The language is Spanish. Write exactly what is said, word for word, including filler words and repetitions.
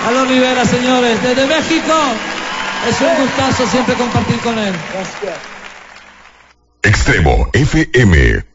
Aló Rivera, señores, desde México. Es un gustazo siempre compartir con él. Extremo F M.